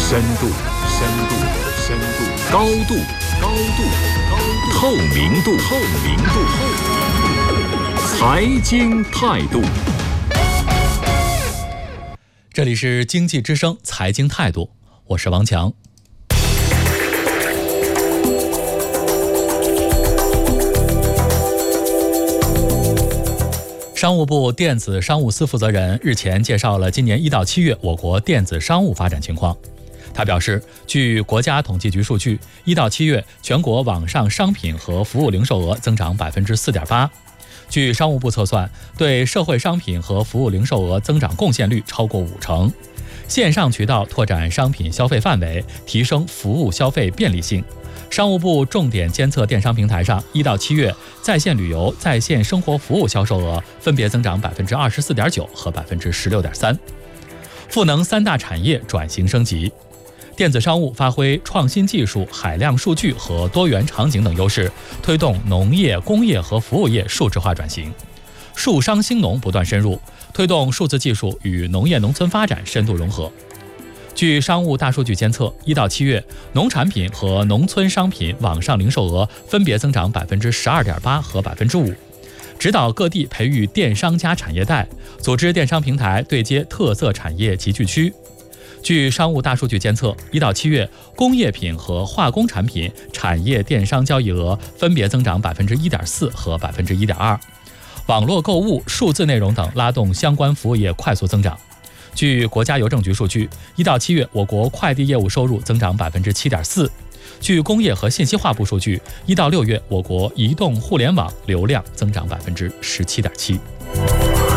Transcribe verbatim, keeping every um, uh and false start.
深度，深度，深度，高度，高度，高度，透明度，透明度，财经态度。 这里是经济之声财经态度，我是王强。商务部电子商务司负责人日前介绍了今年一到七月我国电子商务发展情况。他表示，据国家统计局数据，一到七月全国网上商品和服务零售额增长百分之四点八。据商务部测算，对社会商品和服务零售额增长贡献率超过五成。线上渠道拓展商品消费范围，提升服务消费便利性。商务部重点监测电商平台上，一到七月在线旅游、在线生活服务销售额分别增长百分之二十四点九和百分之十六点三。赋能三大产业转型升级，电子商务发挥创新技术、海量数据和多元场景等优势，推动农业、工业和服务业数字化转型。数商兴农不断深入，推动数字技术与农业农村发展深度融合。据商务大数据监测，一到七月，农产品和农村商品网上零售额分别增长百分之十二点八和百分之五。指导各地培育电商加产业带，组织电商平台对接特色产业集聚区。据商务大数据监测，一到七月，工业品和化工产品产业电商交易额分别增长百分之一点四和百分之一点二。网络购物、数字内容等拉动相关服务业快速增长。据国家邮政局数据，一到七月，我国快递业务收入增长百分之七点四。据工业和信息化部数据，一到六月，我国移动互联网流量增长百分之十七点七。